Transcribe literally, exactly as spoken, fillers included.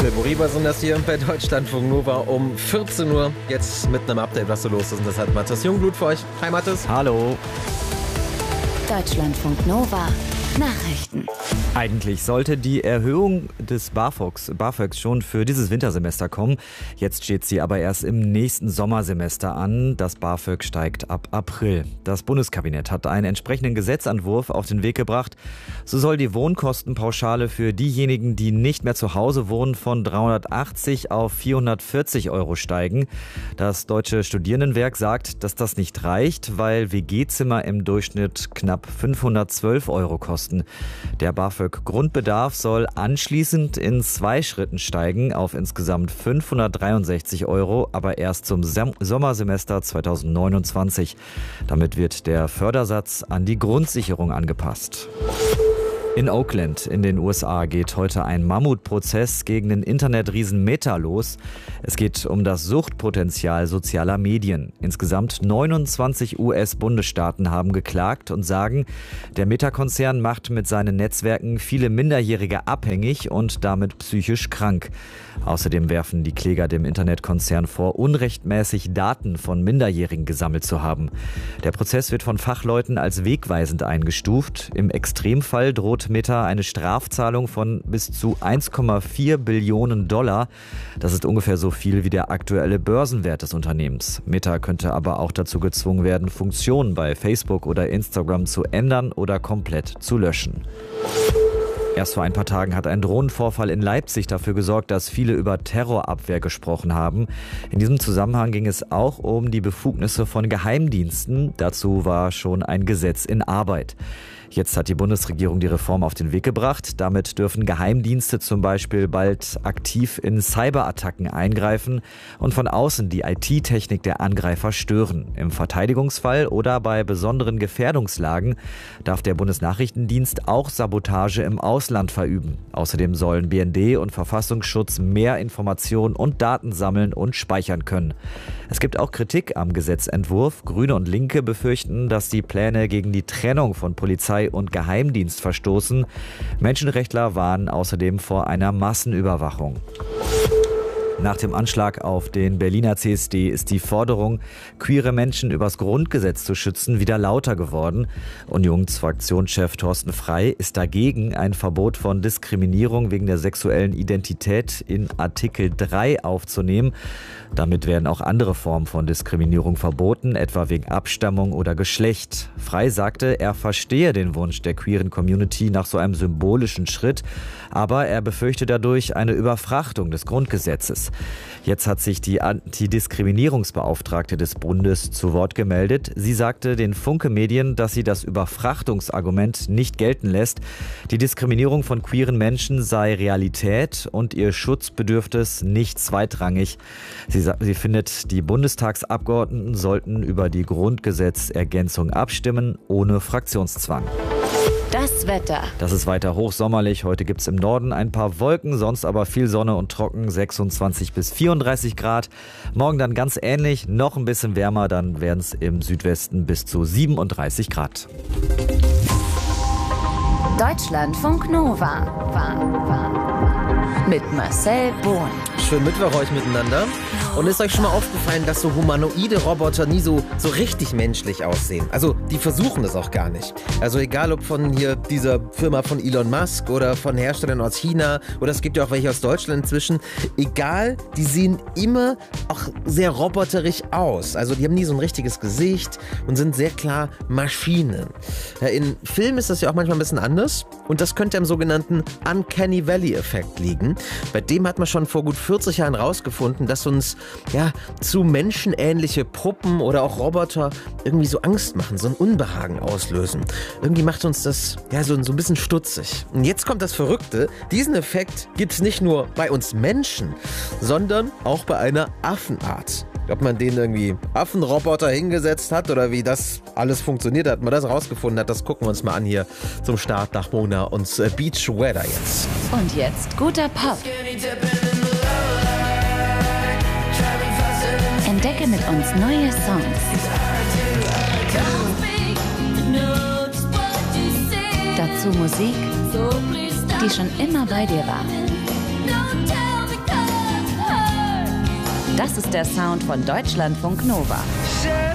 Marcel Boriba sind das hier bei Deutschlandfunk Nova um vierzehn Uhr. Jetzt mit einem Update, was so los ist. Und das hat Mathis Jungblut für euch. Hi Mathis. Hallo. Deutschlandfunk Nova. Nachrichten. Eigentlich sollte die Erhöhung des BAföGs, BAföGs schon für dieses Wintersemester kommen. Jetzt steht sie aber erst im nächsten Sommersemester an. Das BAföG steigt ab April. Das Bundeskabinett hat einen entsprechenden Gesetzentwurf auf den Weg gebracht. So soll die Wohnkostenpauschale für diejenigen, die nicht mehr zu Hause wohnen, von dreihundertachtzig auf vierhundertvierzig Euro steigen. Das Deutsche Studierendenwerk sagt, dass das nicht reicht, weil W G-Zimmer im Durchschnitt knapp fünfhundertzwölf Euro kosten. Der BAföG-Grundbedarf soll anschließend in zwei Schritten steigen auf insgesamt fünfhundertdreiundsechzig Euro, aber erst zum Sommersemester zweitausendneunundzwanzig. Damit wird der Fördersatz an die Grundsicherung angepasst. In Oakland in den U S A geht heute ein Mammutprozess gegen den Internetriesen Meta los. Es geht um das Suchtpotenzial sozialer Medien. Insgesamt neunundzwanzig U S-Bundesstaaten haben geklagt und sagen, der Meta-Konzern macht mit seinen Netzwerken viele Minderjährige abhängig und damit psychisch krank. Außerdem werfen die Kläger dem Internetkonzern vor, unrechtmäßig Daten von Minderjährigen gesammelt zu haben. Der Prozess wird von Fachleuten als wegweisend eingestuft. Im Extremfall droht Meta eine Strafzahlung von bis zu eins Komma vier Billionen Dollar. Das ist ungefähr so viel wie der aktuelle Börsenwert des Unternehmens. Meta könnte aber auch dazu gezwungen werden, Funktionen bei Facebook oder Instagram zu ändern oder komplett zu löschen. Erst vor ein paar Tagen hat ein Drohnenvorfall in Leipzig dafür gesorgt, dass viele über Terrorabwehr gesprochen haben. In diesem Zusammenhang ging es auch um die Befugnisse von Geheimdiensten. Dazu war schon ein Gesetz in Arbeit. Jetzt hat die Bundesregierung die Reform auf den Weg gebracht. Damit dürfen Geheimdienste zum Beispiel bald aktiv in Cyberattacken eingreifen und von außen die I T-Technik der Angreifer stören. Im Verteidigungsfall oder bei besonderen Gefährdungslagen darf der Bundesnachrichtendienst auch Sabotage im Ausland verüben. Außerdem sollen B N D und Verfassungsschutz mehr Informationen und Daten sammeln und speichern können. Es gibt auch Kritik am Gesetzentwurf. Grüne und Linke befürchten, dass die Pläne gegen die Trennung von Polizei und Geheimdienst verstoßen. Menschenrechtler warnen außerdem vor einer Massenüberwachung. Nach dem Anschlag auf den Berliner C S D ist die Forderung, queere Menschen übers Grundgesetz zu schützen, wieder lauter geworden. Unionsfraktionschef Thorsten Frey ist dagegen, ein Verbot von Diskriminierung wegen der sexuellen Identität in Artikel drei aufzunehmen. Damit werden auch andere Formen von Diskriminierung verboten, etwa wegen Abstammung oder Geschlecht. Frey sagte, er verstehe den Wunsch der queeren Community nach so einem symbolischen Schritt, aber er befürchte dadurch eine Überfrachtung des Grundgesetzes. Jetzt hat sich die Antidiskriminierungsbeauftragte des Bundes zu Wort gemeldet. Sie sagte den Funke-Medien, dass sie das Überfrachtungsargument nicht gelten lässt. Die Diskriminierung von queeren Menschen sei Realität und ihr Schutz bedürfte es nicht zweitrangig. Sie, sie findet, die Bundestagsabgeordneten sollten über die Grundgesetzergänzung abstimmen, ohne Fraktionszwang. Das Wetter. Das ist weiter hochsommerlich. Heute gibt es im Norden ein paar Wolken, sonst aber viel Sonne und trocken, sechsundzwanzig bis vierunddreißig Grad. Morgen dann ganz ähnlich, noch ein bisschen wärmer, dann werden es im Südwesten bis zu siebenunddreißig Grad. Deutschlandfunk Nova. Mit Marcel Bohn. Schönen Mittwoch euch miteinander. Und ist euch schon mal aufgefallen, dass so humanoide Roboter nie so, so richtig menschlich aussehen? Also die versuchen das auch gar nicht. Also egal ob von hier dieser Firma von Elon Musk oder von Herstellern aus China oder es gibt ja auch welche aus Deutschland inzwischen. Egal, die sehen immer auch sehr roboterig aus. Also die haben nie so ein richtiges Gesicht und sind sehr klar Maschinen. Ja, in Filmen ist das ja auch manchmal ein bisschen anders und das könnte am sogenannten Uncanny Valley-Effekt liegen. Bei dem hat man schon vor gut vierzig Jahren rausgefunden, dass uns ja, zu menschenähnliche Puppen oder auch Roboter irgendwie so Angst machen, so ein Unbehagen auslösen. Irgendwie macht uns das ja so, so ein bisschen stutzig. Und jetzt kommt das Verrückte, diesen Effekt gibt es nicht nur bei uns Menschen, sondern auch bei einer Affenart. Ob man den irgendwie Affenroboter hingesetzt hat oder wie das alles funktioniert hat, man das rausgefunden hat, das gucken wir uns mal an hier zum Start nach Mona und Beach Weather jetzt. Und jetzt guter Pop. Entdecke mit uns neue Songs. Dazu Musik, die schon immer bei dir war. Das ist der Sound von Deutschlandfunk Nova. Chef